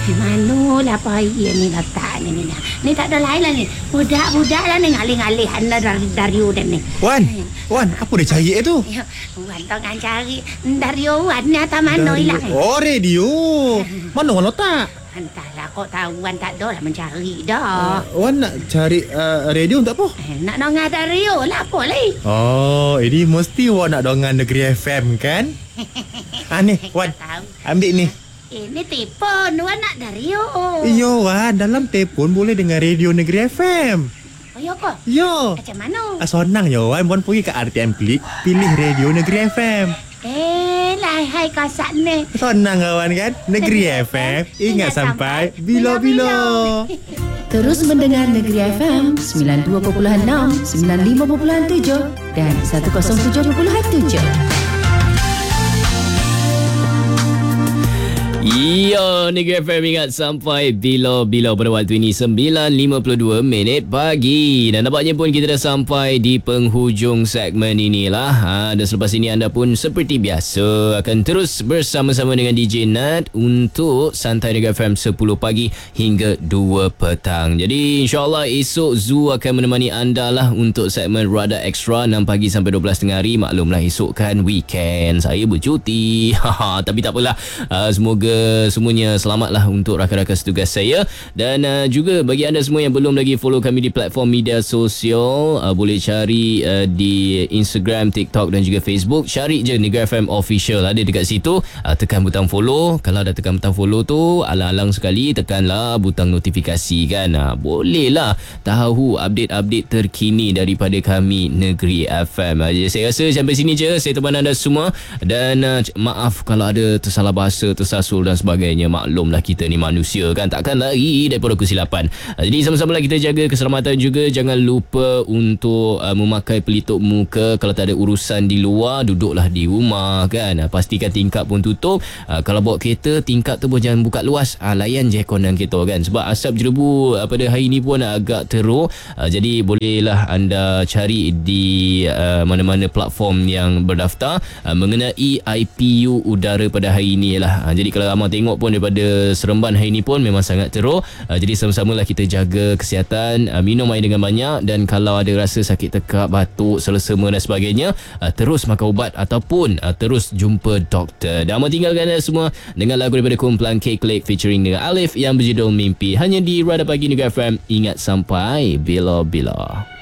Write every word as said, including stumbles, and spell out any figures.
Manulah payah ni letak ni ni. Ni tak ada lain lah ni. Budak-budak lah ni ngalih-ngalih anda dari Dario dan ni. Wan, Wan, apa dia cari tu? Wan tengah cari Dario Wan ni atas mana hilang. Oh, radio. Mana Wan letak? Entahlah, kau tahu Wan tak ada lah mencari dah. Uh, Wan nak cari uh, radio untuk apa? Eh, nak dengar Dario lah apa lagi. Oh, ini mesti Wan nak dengar Negeri F M kan? Ah ni, Wan. Ambil ni. Ini telefon Wan nak Dario. Iyo Wan, dalam telefon boleh dengar radio Negeri F M. Oh ya ke? Yo. Macam mana? Ah, senang je Wan. Wan pergi ke R T M Klik, pilih radio Negeri F M. Eh, lahai kasat ni. Senang kawan kan? Negeri F M, ingat sampai bila-bila. Terus mendengar Negeri F M sembilan puluh dua perpuluhan enam, sembilan puluh lima perpuluhan tujuh dan seratus tujuh perpuluhan tujuh. Ya, Negeri F M ingat sampai bila-bila pada waktu ini sembilan lima puluh dua minit pagi. Dan nampaknya pun kita dah sampai di penghujung segmen inilah. Ha, dan selepas ini anda pun seperti biasa akan terus bersama-sama dengan D J Nat untuk Santai Negeri F M sepuluh pagi hingga dua petang. Jadi insyaAllah esok Zoo akan menemani anda lah untuk segmen Rada Extra enam pagi sampai dua belas tengah hari. Maklumlah esok kan weekend, saya bercuti. Tapi tak apalah, uh, semoga semuanya selamatlah untuk rakan-rakan setugas saya. Dan uh, juga bagi anda semua yang belum lagi follow kami di platform media sosial, uh, boleh cari uh, di Instagram, TikTok dan juga Facebook. Cari je Negeri F M Official, ada dekat situ. uh, Tekan butang follow. Kalau dah tekan butang follow tu, alang-alang sekali tekanlah butang notifikasi kan. uh, Bolehlah tahu update-update terkini daripada kami Negeri F M. uh, Saya rasa sampai sini je saya teman anda semua. Dan uh, maaf kalau ada tersalah bahasa, tersasul dan sebagainya. Maklumlah kita ni manusia kan, takkan lari daripada kesilapan. Jadi sama-sama lah kita jaga keselamatan juga. Jangan lupa untuk uh, memakai pelitup muka. Kalau tak ada urusan di luar, duduklah di rumah kan. uh, Pastikan tingkap pun tutup. uh, Kalau bawa kereta, tingkap tu pun jangan buka luas. uh, Layan je aircon dalam kereta kan. Sebab asap jerebu uh, pada hari ni pun agak teruk. uh, Jadi bolehlah anda cari di uh, mana-mana platform yang berdaftar uh, mengenai I P U udara pada hari ni lah. uh, Jadi kalau Amang tengok pun daripada Seremban hari ni pun memang sangat teruk. uh, Jadi sama-samalah kita jaga kesihatan, uh, minum air dengan banyak. Dan kalau ada rasa sakit tekak, batuk, selesema dan sebagainya, uh, terus makan ubat ataupun uh, terus jumpa doktor. Dan Amang tinggalkan anda semua dengan lagu daripada kumpulan K-Click featuring dengan Alif yang berjudul Mimpi, hanya di Rada Pagi Negeri F M. Ingat sampai bila-bila.